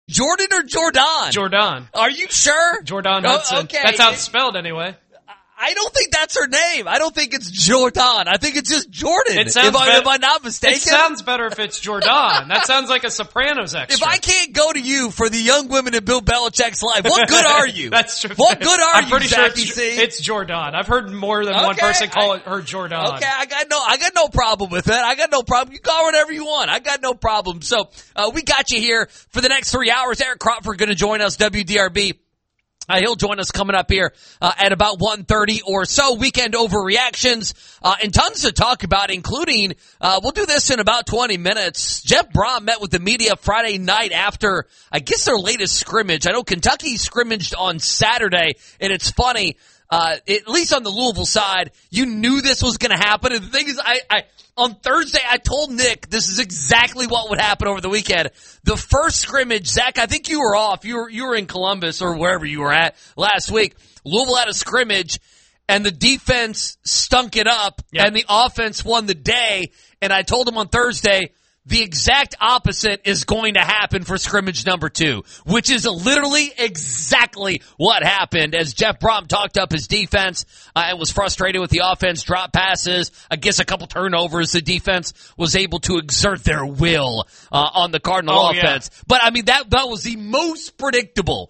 Jordan or Jordan? Jordan. Are you sure? Jordan Hudson. Okay. That's how it's spelled anyway. I don't think that's her name. I don't think it's Jordan. I think it's just Jordan. It sounds Am I not mistaken? It sounds better if it's Jordan. That sounds like a Sopranos extra. If I can't go to you for the young women in Bill Belichick's life, what good are you? That's true. What good are I'm you, pretty sure Zachy C? it's Jordan. I've heard more than one person call her Jordan. Okay, I got no problem with that. I got no problem. You call whatever you want. I got no problem. So, we got you here for the next 3 hours. Eric Crawford going to join us, WDRB. He'll join us coming up here at about 1:30 or so. Weekend overreactions and tons to talk about, including we'll do this in about 20 minutes. Jeff Brom met with the media Friday night after, I guess, their latest scrimmage. I know Kentucky scrimmaged on Saturday, and it's funny. At least on the Louisville side, you knew this was going to happen. And the thing is, on Thursday, I told Nick this is exactly what would happen over the weekend. The first scrimmage, Zach, I think you were off. You were in Columbus or wherever you were at last week. Louisville had a scrimmage, and the defense stunk it up, and the offense won the day. And I told him on Thursday, the exact opposite is going to happen for scrimmage number 2, which is literally exactly what happened as Jeff Brom talked up his defense and was frustrated with the offense, drop passes, I guess a couple turnovers. The defense was able to exert their will on the Cardinal offense. Yeah. But, I mean, that was the most predictable.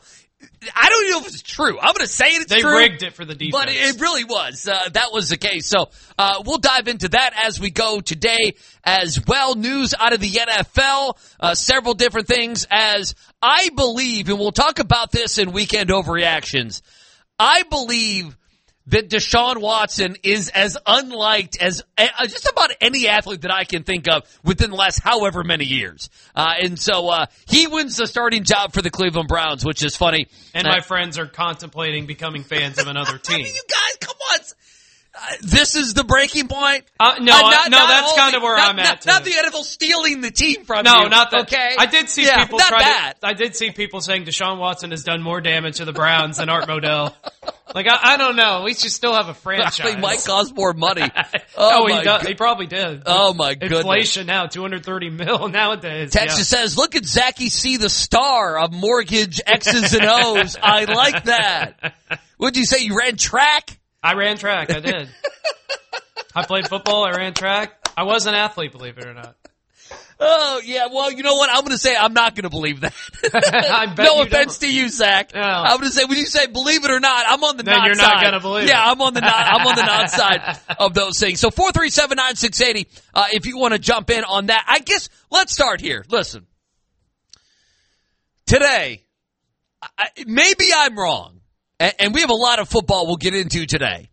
I don't know if it's true. I'm going to say it's true. They rigged it for the defense. But it really was. That was the case. So we'll dive into that as we go today as well. News out of the NFL, several different things as I believe, and we'll talk about this in Weekend Overreactions, I believe that Deshaun Watson is as unliked as just about any athlete that I can think of within the last however many years. And so he wins the starting job for the Cleveland Browns, which is funny. And my friends are contemplating becoming fans of another team. I mean, you guys, come on. This is the breaking point? No, that's kind of where I'm at. Not the NFL stealing the team from you. No, not that. Okay? I did see people I did see people saying Deshaun Watson has done more damage to the Browns than Art Modell. Like, I don't know. We should still have a franchise. He might cost more money. He does. He probably did. Oh, my goodness. Inflation now, $230 million nowadays. Texas says, look at Zachy C, the star of Mortgage X's and O's. I like that. What'd you say? You ran track? I ran track. I did. I played football. I ran track. I was an athlete, believe it or not. Oh, yeah. Well, you know what? I'm going to say I'm not going to believe that. No offense to you, Zach. No. I'm going to say, when you say believe it or not, I'm on the not side. Then you're not going to believe it. Yeah, I'm on the not side of those things. So 437-9680, if you want to jump in on that. I guess let's start here. Listen. Today, maybe I'm wrong. And we have a lot of football we'll get into today.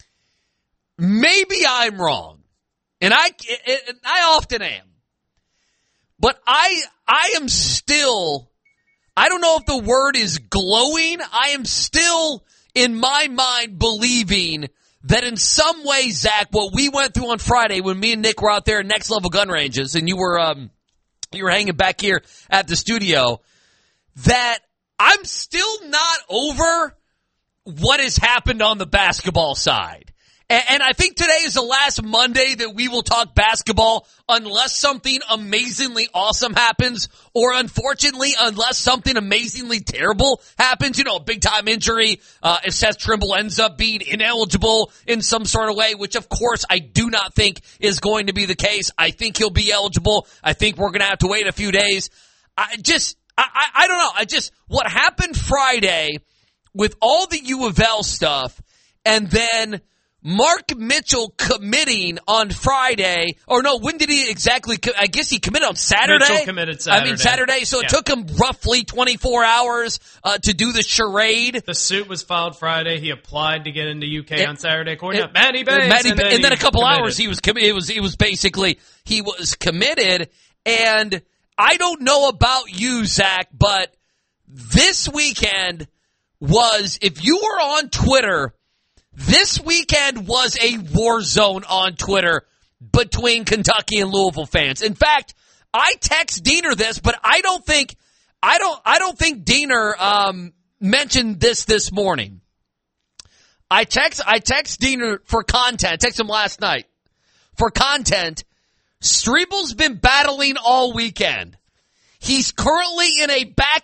Maybe I'm wrong. And I often am. But I am still, I don't know if the word is glowing. I am still, in my mind, believing that in some way, Zach, what we went through on Friday when me and Nick were out there at Next Level Gun Ranges and you were hanging back here at the studio, that I'm still not over what has happened on the basketball side. And I think today is the last Monday that we will talk basketball unless something amazingly awesome happens, or unfortunately, unless something amazingly terrible happens. You know, a big-time injury, if Seth Trimble ends up being ineligible in some sort of way, which, of course, I do not think is going to be the case. I think he'll be eligible. I think we're going to have to wait a few days. I don't know. What happened Friday with all the U of L stuff, and then Mark Mitchell committing on Friday, or no, when did he exactly, I guess he committed on Saturday? Mitchell committed Saturday. Saturday, so it took him roughly 24 hours to do the charade. The suit was filed Friday. He applied to get into UK on Saturday, according to Matty Bates. And then a couple hours he was committed. It was basically, he was committed, and I don't know about you, Zach, but this weekend was, if you were on Twitter, this weekend was a war zone on Twitter between Kentucky and Louisville fans. In fact, I text Diener this, but I don't think Diener mentioned this morning. I text Diener for content. I text him last night for content. Strebel's been battling all weekend. He's currently in a back